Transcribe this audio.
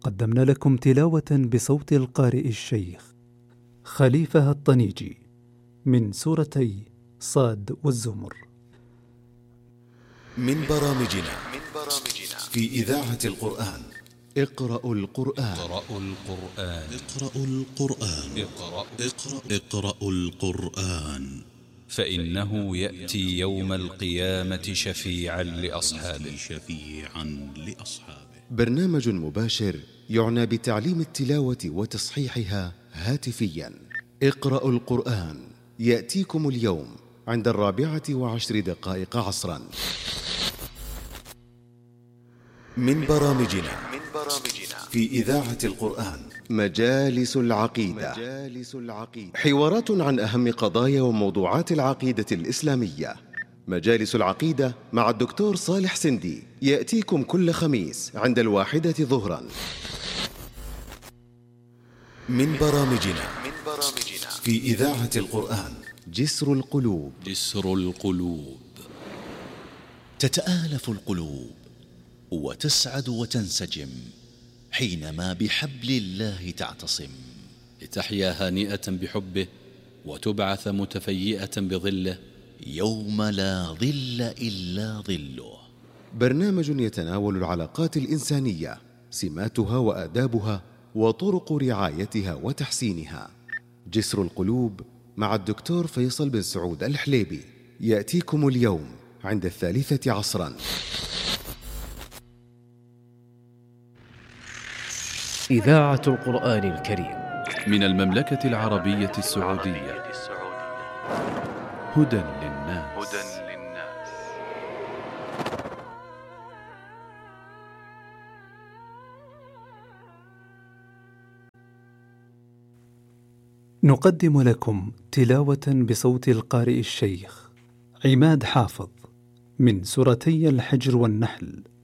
قدمنا لكم تلاوة بصوت القارئ الشيخ خليفة الطنيجي من سورتي صاد والزمر. من برامجنا في إذاعة القرآن. اقرأوا القرآن. اقرأوا القرآن فإنه يأتي يوم القيامة شفيعا لأصحابه. برنامج مباشر يعنى بتعليم التلاوة وتصحيحها هاتفيا. اقرأوا القرآن يأتيكم اليوم عند 14:10 عصرا. من برامجنا في إذاعة القرآن مجالس العقيدة. حوارات عن أهم قضايا وموضوعات العقيدة الإسلامية. مجالس العقيدة مع الدكتور صالح سندي يأتيكم كل خميس عند 1 ظهرا. من برامجنا في إذاعة القرآن جسر القلوب. تتآلف القلوب وتسعد وتنسجم حينما بحبل الله تعتصم، لتحيا هانئة بحبه وتبعث متفيئة بظله يوم لا ظل إلا ظله. برنامج يتناول العلاقات الإنسانية، سماتها وآدابها وطرق رعايتها وتحسينها. جسر القلوب مع الدكتور فيصل بن سعود الحليبي يأتيكم اليوم عند 3 عصرا. إذاعة القرآن الكريم من المملكة العربية السعودية. هدى للناس. نقدم لكم تلاوة بصوت القارئ الشيخ عماد حافظ من سورتي الحجر والنحل